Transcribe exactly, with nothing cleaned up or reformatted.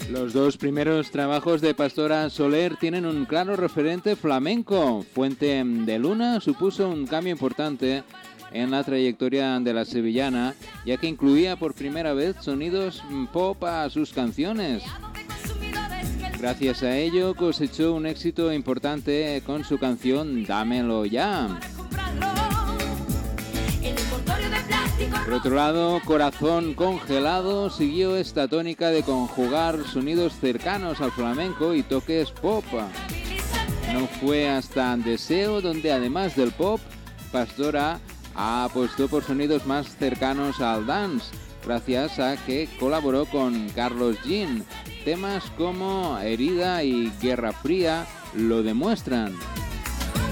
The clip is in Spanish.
Los dos primeros trabajos de Pastora Soler tienen un claro referente flamenco. Fuente de Luna supuso un cambio importante en la trayectoria de la sevillana, ya que incluía por primera vez sonidos pop a sus canciones. Gracias a ello cosechó un éxito importante con su canción Dámelo Ya. Por otro lado, Corazón Congelado siguió esta tónica de conjugar sonidos cercanos al flamenco y toques pop. No fue hasta Deseo donde, además del pop, Pastora apostó por sonidos más cercanos al dance, gracias a que colaboró con Carlos Jean. Temas como Herida y Guerra Fría lo demuestran.